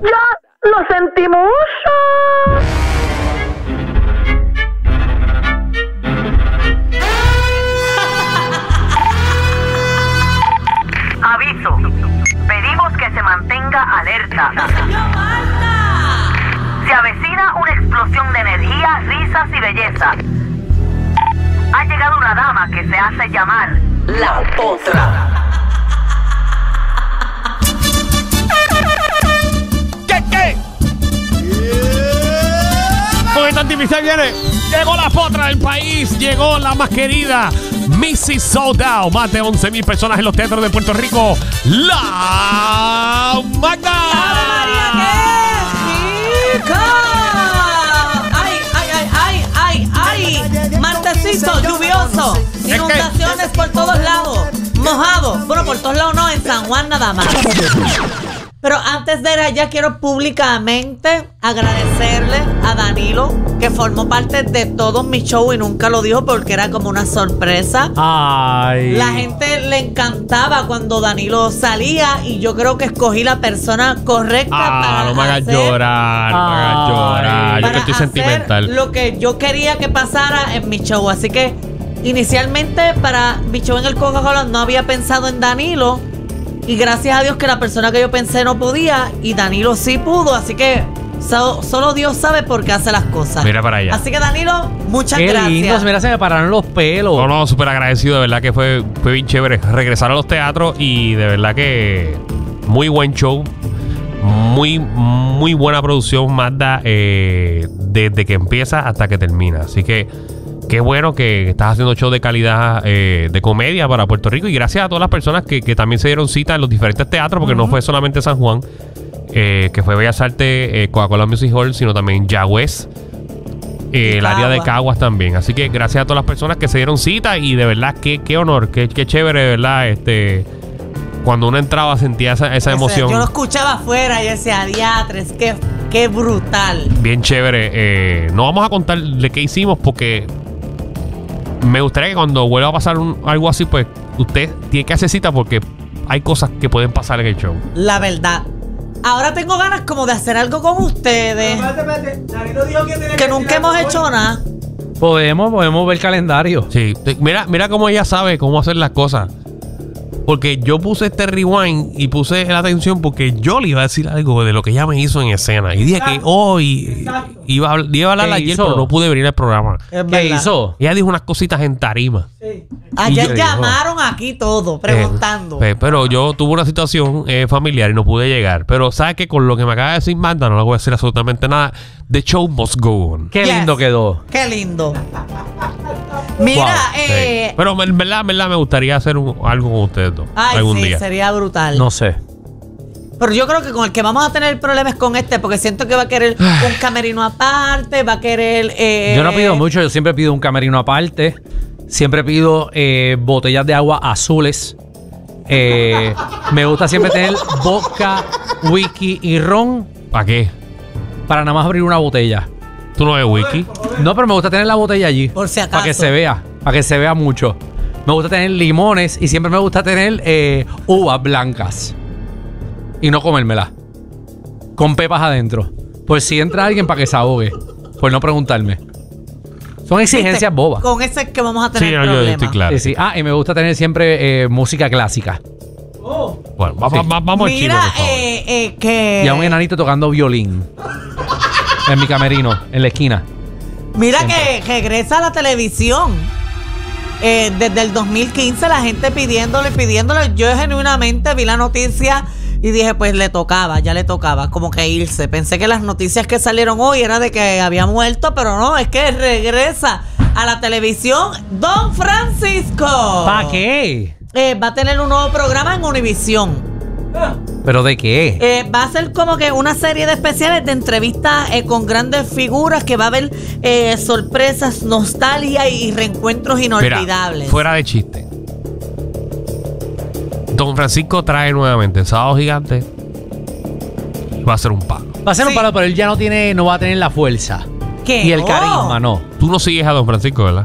Ya lo sentimos. Aviso. Pedimos que se mantenga alerta. Se avecina una explosión de energía, risas y belleza. Ha llegado una dama que se hace llamar La Potra. ¿Qué? Con esta artificial viene. Llegó la potra del país. Llegó la más querida Mrs. Sold Out. Más de 11,000 personas en los teatros de Puerto Rico. La Magda. ¡Ave María, qué rica! ¡Ay! Martesito lluvioso. Inundaciones por todos lados. Mojado. Bueno, por todos lados no, en San Juan nada más. Pero antes de ir allá, quiero públicamente agradecerle a Danilo, que formó parte de todos mis shows y nunca lo dijo porque era como una sorpresa. Ay. La gente le encantaba cuando Danilo salía y yo creo que escogí la persona correcta para no me hagas llorar, no me hagas llorar. Yo que estoy sentimental. Lo que yo quería que pasara en mi show. Así que inicialmente para mi show en el Coca-Cola no había pensado en Danilo. Y gracias a Dios que la persona que yo pensé no podía y Danilo sí pudo. Así que solo Dios sabe por qué hace las cosas. Mira para allá. Así que Danilo, muchas gracias. Qué lindo, mira, se me pararon los pelos. No, súper agradecido. De verdad que fue bien chévere regresar a los teatros. Y de verdad que muy buen show. Muy buena producción, Magda, desde que empieza hasta que termina. Así que qué bueno que estás haciendo show de calidad de comedia para Puerto Rico. Y gracias a todas las personas que también se dieron cita en los diferentes teatros, porque no fue solamente San Juan, que fue Bellas Artes, Coca-Cola Music Hall, sino también Yagüez, el área de Caguas también. Así que gracias a todas las personas que se dieron cita. Y de verdad, qué honor, qué chévere, de verdad. Cuando uno entraba sentía esa emoción. Yo lo escuchaba afuera y decía, diatres, qué brutal. Bien chévere. No vamos a contar de qué hicimos porque me gustaría que cuando vuelva a pasar algo así, pues usted tiene que hacer cita porque hay cosas que pueden pasar en el show. La verdad. Ahora tengo ganas como de hacer algo con ustedes. Espérate. Danilo dijo que nunca hemos hecho nada. Podemos ver el calendario. Sí. Mira cómo ella sabe cómo hacer las cosas. Porque yo puse este rewind y puse la atención porque yo le iba a decir algo de lo que ella me hizo en escena. Y dije que hoy iba a hablar ayer, pero no pude venir al programa. ¿Qué hizo? Ella dijo unas cositas en tarima. Sí. Ayer llamaron aquí todo, preguntando. Pero yo tuve una situación familiar y no pude llegar. Pero sabes que con lo que me acaba de decir Magda, no le voy a decir absolutamente nada. The show must go on. Qué lindo quedó. Qué lindo. Mira, wow, pero en verdad me gustaría hacer algo con ustedes dos. Algún día. Sería brutal. No sé. Pero yo creo que con el que vamos a tener problemas con porque siento que va a querer un camerino aparte, va a querer... yo no pido mucho, yo siempre pido un camerino aparte. Siempre pido botellas de agua azules. Me gusta siempre tener vodka, whisky y ron. ¿Para qué? Para nada más abrir una botella. ¿Tú no ves whisky? No, pero me gusta tener la botella allí. Por si acaso. Para que se vea mucho. Me gusta tener limones y siempre me gusta tener uvas blancas. Y no comérmelas. Con pepas adentro. Por si entra alguien para que se ahogue. Por no preguntarme. Son exigencias bobas. Con eso es que vamos a tener problemas. Yo estoy claro. Sí. Y me gusta tener siempre música clásica. Bueno, vamos al chino, por favor. que... Y a un enanito tocando violín. En mi camerino, en la esquina. Mira siempre. Que regresa a la televisión. Desde el 2015 la gente pidiéndole. Yo genuinamente vi la noticia y dije, pues ya le tocaba como que irse. Pensé que las noticias que salieron hoy era de que había muerto, pero no, es que regresa a la televisión Don Francisco. ¿Para qué? Va a tener un nuevo programa en Univisión. ¿Pero de qué? Va a ser como que una serie de especiales de entrevistas con grandes figuras, que va a haber sorpresas, nostalgia y reencuentros inolvidables. Mira, fuera de chiste, Don Francisco trae nuevamente Sábado Gigante. Va a ser un palo. Va a ser un palo, pero él ya no va a tener la fuerza. ¿Qué? Y el carisma, no. Tú no sigues a Don Francisco, ¿verdad?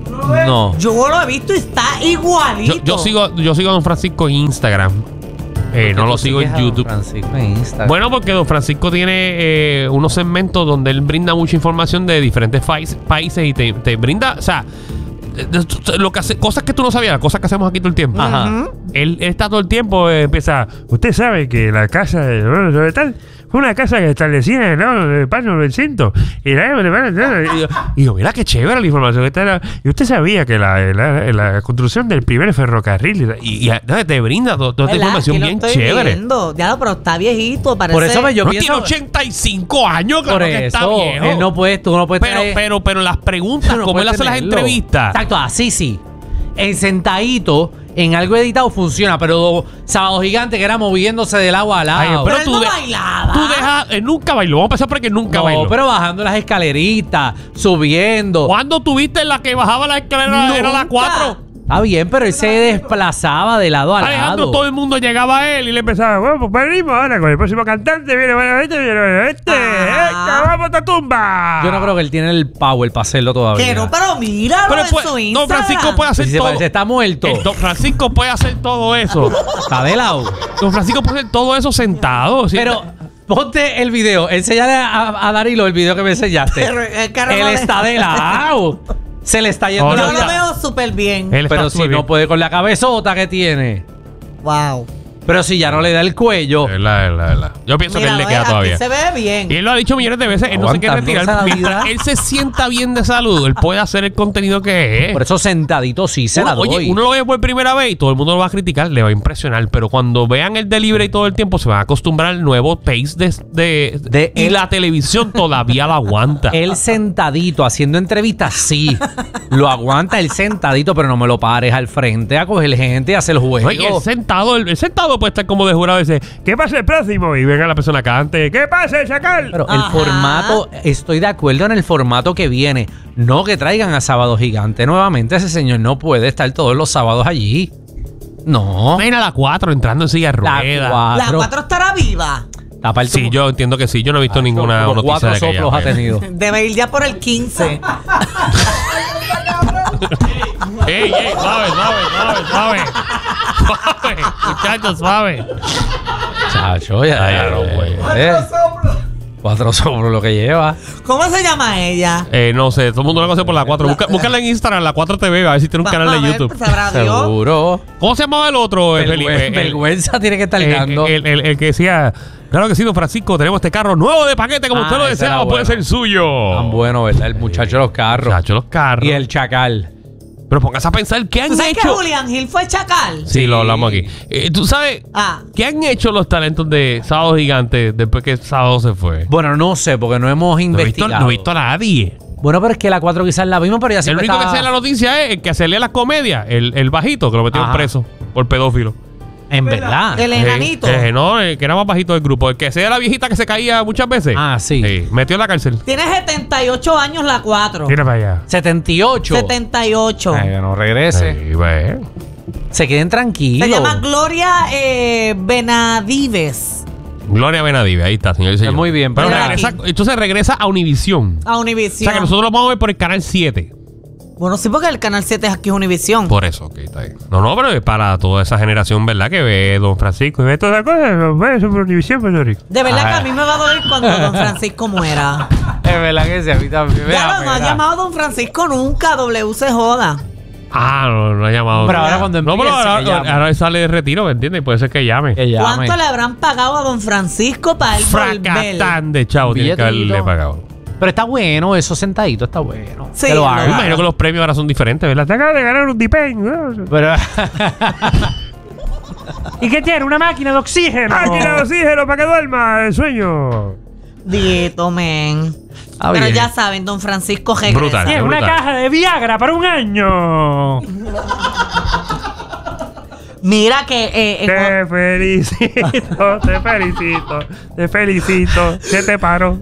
No. Yo lo he visto y está igualito. Yo sigo a Don Francisco en Instagram. No lo sigo en YouTube. Francisco en Instagram. Bueno, porque Don Francisco tiene unos segmentos donde él brinda mucha información de diferentes países y te brinda, o sea, lo que hace, cosas que tú no sabías, cosas que hacemos aquí todo el tiempo. Ajá. Él está todo el tiempo, empieza, usted sabe que la casa de tal fue una casa que establecía en el Paso del Cinto. Y yo, mira qué chévere la información que está. Y usted sabía que la construcción del primer ferrocarril y te brinda toda esta información bien chévere. Ya, pero está viejito, parece. Por eso yo No pienso... tiene 85 años, claro Por que está eso, viejo. él no puede, tú no puedes traer- Pero las preguntas, Tú no como él puedes hace las tenerlo. entrevistas. Exacto, así sí. En sentadito, en algo editado funciona, pero Sábado Gigante que era moviéndose del agua al Ay, lado. Pero pero él no bailaba. Tú dejas, nunca bailó. Vamos a empezar porque nunca No, bailó. pero bajando las escaleritas, subiendo. ¿Cuándo tuviste la que bajaba la escalera? Era la Nunca. 4. Está bien, pero él se desplazaba de lado a Alejandro, lado. todo el mundo llegaba a él y le empezaba, bueno, pues venimos ahora con el próximo cantante, viene vamos a tumba. Yo no creo que él tiene el power para hacerlo todavía. Que no, pero míralo Pero en pues, su Don Instagram. Francisco puede hacer Si se todo. parece, está muerto. Don Francisco puede hacer todo eso. Está de lado. Don Francisco puede hacer todo eso sentado. ¿sí? Pero ponte el video. Enséñale a Darilo el video que me enseñaste. Pero el carro Él no está de lado. Se le está yendo Oh, la Yo no, lo vida. veo súper bien. Él está Pero si súper no bien. puede con la cabezota que tiene. Wow. Pero si ya no le da el cuello. Es verdad. Yo pienso que él le queda aquí todavía. se ve bien. Y él lo ha dicho millones de veces, él no se quiere Aguantándose retirar. la Mientras vida. él se sienta bien de salud, él puede hacer el contenido que es. Por eso sentadito sí se la doy. Oye, uno lo ve por primera vez y todo el mundo lo va a criticar, le va a impresionar. Pero cuando vean el delivery todo el tiempo, se van a acostumbrar al nuevo pace y él. la televisión todavía lo aguanta. Él sentadito haciendo entrevistas, sí. Lo aguanta el sentadito, pero no me lo pares al frente a coger gente y hacer el juego. Oye, el sentado puede estar como de jurado y dice, ¿qué pasa el próximo? Y venga la persona cante, ¿qué pasa el chacal? Pero el Ajá. formato, estoy de acuerdo en el formato que viene. No que traigan a Sábado Gigante nuevamente. Ese señor no puede estar todos los sábados allí. No. Ven a la 4 entrando en silla de La ruedas. La 4. 4 estará viva. Sí, yo entiendo que sí. Yo no he visto ninguna Como noticia 4 de que ella soplos ha fue. tenido. Debe ir ya por el 15. ¡Ey, suave! Suave, muchachos, suave. Chacho, ya. Ay, no, güey. 4 soplos lo que lleva. ¿Cómo se llama ella? No sé, todo el mundo la conoce por la 4. Búscala en Instagram, la 4 TV, a ver si tiene un canal Vamos de a ver, YouTube. sabrá Dios. Seguro. ¿Cómo se llamaba el otro, Felipe? Vergüenza tiene que estar dando. El que decía, claro que sí, Don Francisco, tenemos este carro nuevo de paquete, como Ah, usted lo ese era deseaba, puede bueno. ser suyo. Tan bueno, ¿verdad? El muchacho de los carros. Chacho, los carros. Y el chacal. Pero póngase a pensar, ¿qué ¿Tú han sabes que hecho? Julián Gil fue chacal? Sí, lo hablamos aquí. ¿Tú sabes Ah. qué han hecho los talentos de Sábado Gigante después que Sábado se fue? Bueno, no sé, porque no hemos No he visto, investigado. no he visto a nadie. Bueno, pero es que la 4 quizás la vimos, pero ya El siempre único que estaba... sé en la noticia es el que hacía las comedias, el bajito, que lo metieron Ajá. preso por pedófilo. En verdad. El enanito. No, el que era más bajito del grupo. El que sea la viejita que se caía muchas veces. Ah, sí. Metió en la cárcel. Tiene 78 años la 4. Mira para allá. 78. 78. Ay, que no regrese. Sí, ve. Se queden tranquilos. Se llama Gloria Benadives. Gloria Benadive, ahí está, señor y señor. Muy bien, Pero pero regresa, entonces regresa a Univisión. A O Univision. sea que nosotros lo vamos a ver por el canal 7. Bueno, sí, porque el canal 7 es aquí Univision. Por eso, ok, está bien. No, pero es para toda esa generación, ¿verdad? Que ve Don Francisco y ve todas las cosas. Lo ve por Univisión, Puerto Rico. De verdad Ajá. que a mí me va a doler cuando Don Francisco muera. Es verdad que sí, a mí también me Ya da no ha pena. llamado Don Francisco nunca, WC joda. Ah, no ha llamado. Pero ahora cuando No, pero empiece, que llame. ahora él sale de retiro, ¿me entiendes? Puede ser que llame. Que llame. ¿Cuánto le habrán pagado a Don Francisco para él volver? Fracatán de chavo tiene que Billetito. haberle pagado. Pero está bueno, eso sentadito está bueno. Sí, que lo lo Me haga. imagino que los premios ahora son diferentes, ¿verdad? Te acabas de ganar un Dipen. Pero ¿Y qué tiene? ¿Una máquina de oxígeno? ¡Máquina de oxígeno para que duerma el sueño! Dieto, men. Ah, Pero bien. ya saben, Don Francisco regresa. Brutal. Tiene una brutal. caja de Viagra para un año. Mira que... Te felicito, te felicito, te felicito. ¿Qué te paro?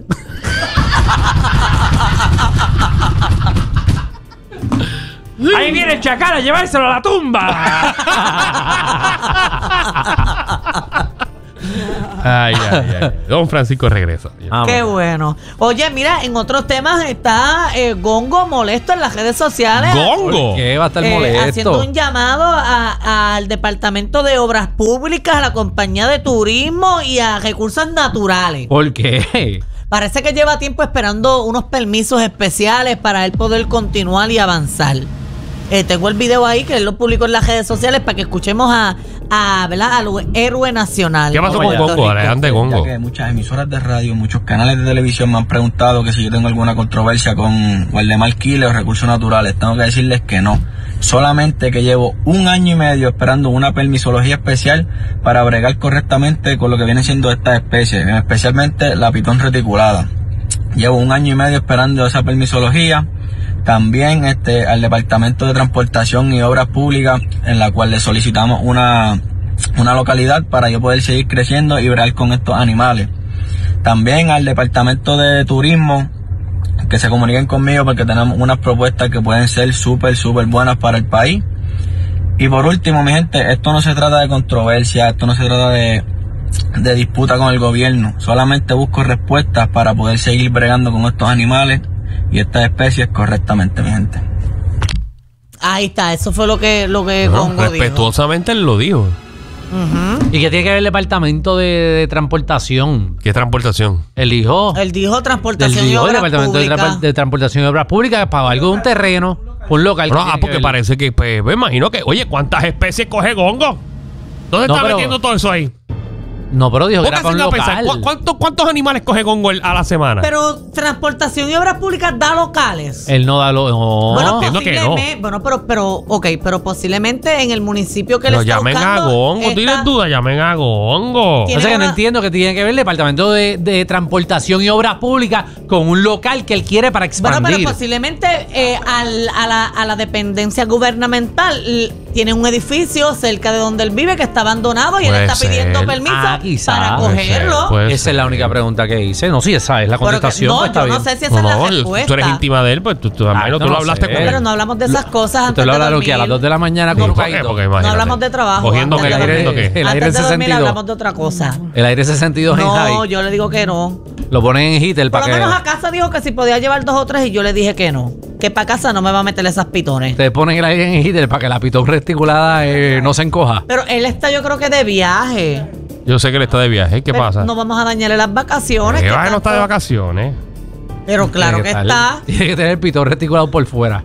Ahí viene el chacal a llevárselo a la tumba. Ay. Don Francisco regresa. Qué bueno. Oye, mira, en otros temas está Gongo molesto en las redes sociales. ¿Gongo? ¿Por qué va a estar molesto? Haciendo un llamado al Departamento de Obras Públicas, a la Compañía de Turismo y a Recursos Naturales. ¿Por qué? Parece que lleva tiempo esperando unos permisos especiales para él poder continuar y avanzar. Tengo el video ahí que él lo publicó en las redes sociales para que escuchemos ¿verdad? Al héroe nacional. ¿Qué pasó con Gongo? Adelante, Gongo. Ya que muchas emisoras de radio, muchos canales de televisión me han preguntado que si yo tengo alguna controversia con Waldemar Quiles o Recursos Naturales. Tengo que decirles que no. Solamente que llevo 1 año y medio esperando una permisología especial para bregar correctamente con lo que viene siendo estas especies, especialmente la pitón reticulada. Llevo 1 año y medio esperando esa permisología. También al Departamento de Transportación y Obras Públicas, en la cual le solicitamos una localidad para yo poder seguir creciendo y bregar con estos animales. También al Departamento de Turismo, que se comuniquen conmigo porque tenemos unas propuestas que pueden ser súper buenas para el país. Y por último, mi gente, esto no se trata de controversia, esto no se trata de disputa con el gobierno. Solamente busco respuestas para poder seguir bregando con estos animales y estas especies correctamente, mi gente. Ahí está, eso fue lo que Gongo dijo. Respetuosamente él lo dijo. ¿Y qué tiene que ver el Departamento de Transportación? ¿Qué transportación? Él dijo Transportación y Obras Departamento Públicas. de Transportación y Obras Públicas para algo de un terreno, un local. Porque parece que, pues, me imagino que, oye, ¿cuántas especies coge Gongo? ¿Dónde está metiendo todo eso ahí? No, pero dijo que era con local. ¿Cuántos animales coge Gongo a la semana? Pero Transportación y Obras Públicas da locales. Él no da no. Bueno, entiendo que no. Bueno, pero posiblemente en el municipio que Pero le está llamen buscando a Gongo, tienes duda, llamen a Gongo. O sea que no entiendo que tiene que ver el Departamento de Transportación y Obras Públicas con un local que él quiere para expandir. Bueno, pero posiblemente a la dependencia gubernamental tiene un edificio cerca de donde él vive que está abandonado y él está pidiendo permiso para cogerlo. Esa es la única pregunta que hice. No, sí, esa es la contestación. No, pues está yo bien. no sé si esa es la respuesta. Tú eres íntima de él, pues tú lo hablaste con él. Pero no hablamos de esas cosas antes Usted lo de hablaron dormir. que a las 2 de la mañana con Caito. Porque No imagínate. hablamos de trabajo. Cogiendo antes el de aire, dormir. el aire Antes de en dormir 62. hablamos de otra cosa. El aire 62 en No, high. yo le digo que no. Lo ponen en heater Por para lo que... menos a casa dijo que si podía llevar 2 o 3 y yo le dije que no. Que para casa no me va a meter esas pitones. Te ponen el aire en heater para que la pitón reticulada no se encoja. Pero él está, yo creo que de viaje. Yo sé que él está de viaje. ¿Qué Pero pasa? no vamos a dañarle las vacaciones. Que que no está de tanto- vacaciones. Pero claro que está. Tiene que tener el pitón reticulado por fuera.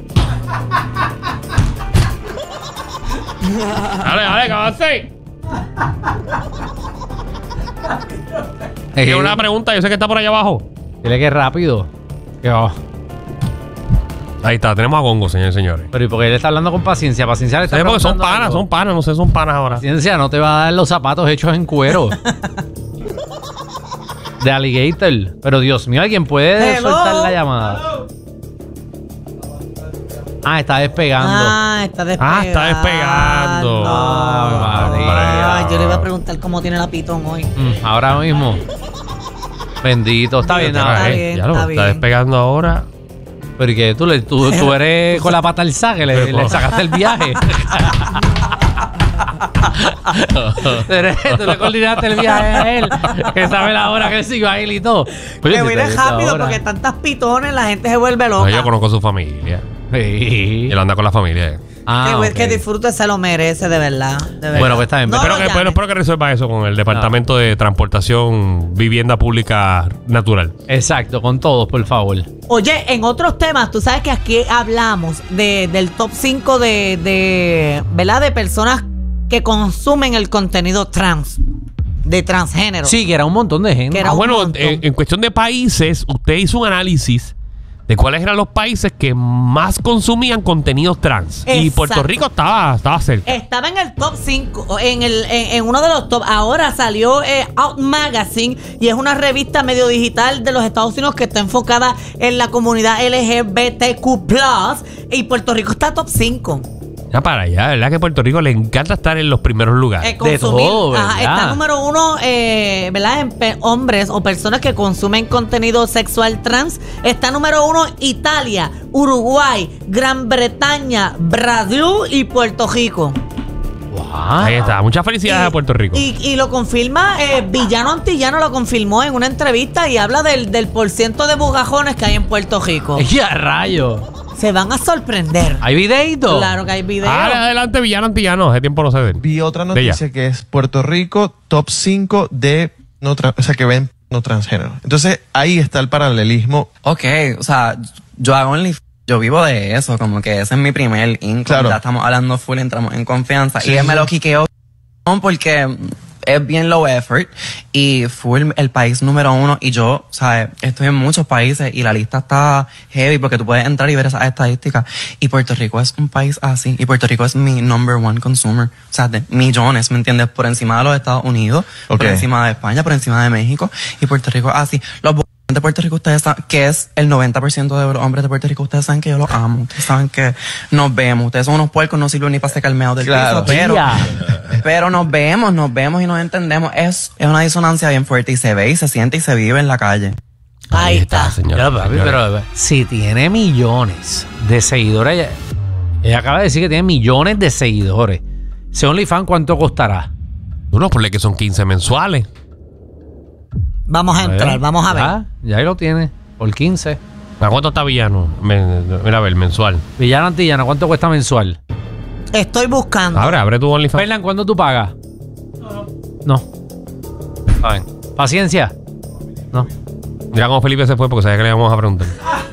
Dale, que avance. Tiene una pregunta, yo sé que está por allá abajo. Dile que es rápido. Que va. Ahí está, tenemos a Gongo, señores y señores. Pero ¿y por qué él está hablando con paciencia? Paciencia le está Sí, porque son preguntando panas, algo. no sé, son panas ahora. Paciencia no te va a dar los zapatos hechos en cuero. De alligator. Pero Dios mío, ¿alguien puede Hello. soltar la llamada? Está despegando. Está despegando. Está despegando. María. Yo le iba a preguntar cómo tiene la pitón hoy. Ahora mismo. Bendito. Está bien, nada. bien, Ya lo está está bien. despegando ahora. Pero ¿y qué? Tú eres con la pata al saque, le sacaste el viaje. Tú le coordinaste el viaje a él, que sabe la hora que él se iba a ir y todo. Oye, Que si viene te rápido ahora. porque tantas pitones la gente se vuelve No, loca. yo conozco a su familia. Sí. Él anda con la familia. Que disfrute, se lo merece, de verdad. De verdad. Bueno, pues está bien. No Espero lo que, llamen. espero que resuelva eso con el Departamento de Transportación, Vivienda Pública Natural. Exacto, con todos, por favor. Oye, en otros temas, tú sabes que aquí hablamos del top 5 ¿verdad? De personas que consumen el contenido de transgénero. Sí, que era un montón de gente. Que era un Bueno, montón. en cuestión de países, usted hizo un análisis de cuáles eran los países que más consumían contenidos trans. Y Exacto. Puerto Rico estaba cerca. Estaba en el top 5, en uno de los top. Ahora salió Out Magazine y es una revista medio digital de los Estados Unidos que está enfocada en la comunidad LGBTQ+, y Puerto Rico está top 5. Ya para allá, ¿verdad? Que a Puerto Rico le encanta estar en los primeros lugares. De todo, ¿verdad? Está número 1, ¿verdad? En hombres o personas que consumen contenido sexual trans. Está número 1 Italia, Uruguay, Gran Bretaña, Brasil y Puerto Rico. Wow. Ahí está. Muchas felicidades a Puerto Rico. Y lo confirma, Villano Antillano lo confirmó en una entrevista y habla del porciento de bugajones que hay en Puerto Rico. ¡Ya, rayo! Se van a sorprender. ¿Hay videito? Claro que hay videos. Adelante, Villano Antillano. Hace tiempo no sé de él. Vi otra De ella. noticia que es Puerto Rico top 5 de o sea, que ven no transgénero. Entonces ahí está el paralelismo. Ok, o sea, yo vivo de eso, como que ese es mi primer income. Claro. Ya estamos hablando full, entramos en confianza. Sí, y él me sí. lo quiqueó porque es bien low effort y fue el país número 1 y yo, ¿sabes? Estoy en muchos países y la lista está heavy porque tú puedes entrar y ver esas estadísticas y Puerto Rico es un país así y Puerto Rico es mi number 1 consumer, o sea, de millones, ¿me entiendes? Por encima de los Estados Unidos, Ok. por encima de España, por encima de México y Puerto Rico así. Los de Puerto Rico, ustedes saben que es el 90% de los hombres de Puerto Rico, ustedes saben que yo los amo, ustedes saben que nos vemos, ustedes son unos puercos, no sirven ni para secar el meo del Claro. piso, pero nos vemos y nos entendemos. Es una disonancia bien fuerte y se ve y se siente y se vive en la calle. Ahí está. señora. Ya, papi, pero si tiene millones de seguidores, ella acaba de decir que tiene millones de seguidores. Ese OnlyFans, ¿cuánto costará? Uno, ponle que son 15 mensuales. Vamos a entrar, vamos a ver. Ya ahí lo tiene, por 15. ¿A cuánto está Villano? Mira, a ver, mensual. Villano Antillano, ¿cuánto cuesta mensual? Estoy buscando. Abre tu OnlyFans. Fernan, ¿cuándo tú pagas? No. A ver, ¿paciencia? No. Ya como Felipe se fue porque sabía que le íbamos a preguntar.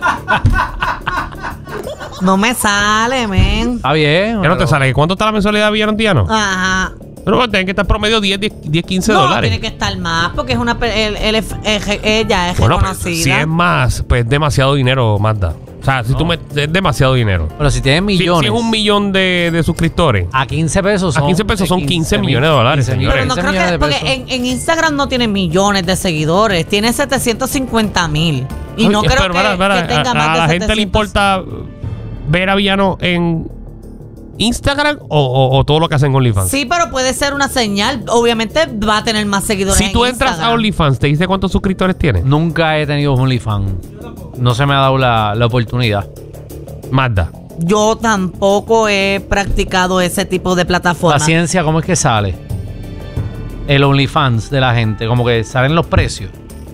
No me sale, men. Está bien. ¿Qué no te sale? ¿Cuánto está la mensualidad de Villano Antillano? Ajá. Pero tienen que estar promedio 10, 15 No, dólares. tiene que estar más porque es ella es Bueno, pues, reconocida. si es más, pues es demasiado dinero, Magda. O sea, si es demasiado dinero. Pero si tienes Si millones. es 1 millón de suscriptores, A 15 pesos son. A 15 pesos son 15 millones de dólares, 15 señores. Pero no 15 creo millones que, de porque pesos. en Instagram no tiene millones de seguidores, tiene 750,000. Y no Oye, creo pero, que tenga más a de la gente 700. le importa ver a Villano en Instagram o todo lo que hacen en OnlyFans. Sí, pero puede ser una señal. Obviamente va a tener más seguidores. Si tú en entras Instagram. a OnlyFans, ¿te dice cuántos suscriptores tienes? Nunca he tenido OnlyFans. No se me ha dado la oportunidad. Magda. Yo tampoco he practicado ese tipo de plataforma. Paciencia, ¿cómo es que sale? El OnlyFans de la gente, como que salen los precios.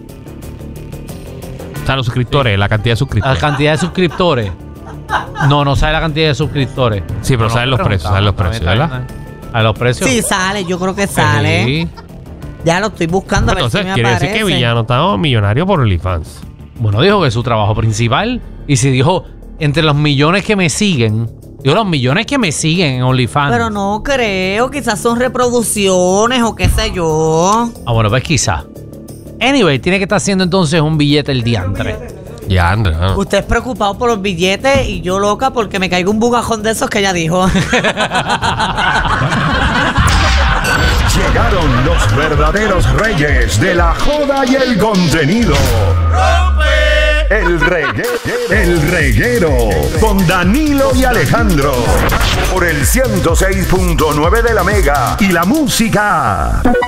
O sea, los suscriptores, la cantidad de La suscriptores. cantidad de suscriptores. No sale la cantidad de suscriptores. Sí, pero salen los precios, salen los precios, ¿verdad? A los precios. Sí, sale, yo creo que sale. Sí. Ya lo estoy buscando a ver Entonces, si me quiere aparece. decir que Villano está millonario por OnlyFans. Bueno, dijo que es su trabajo principal. Y si dijo, entre los millones que me siguen, digo, los millones que me siguen en OnlyFans. Pero no creo, quizás son reproducciones o qué sé yo. Ah, bueno, pues quizá. Anyway, tiene que estar haciendo entonces un billete el diantre. Ya, Andra. Usted es preocupado por los billetes y yo loca porque me caigo un bugajón de esos que ella dijo. Llegaron los verdaderos reyes de la joda y el contenido. El reguero con Danilo y Alejandro por el 106.9 de la Mega y la música.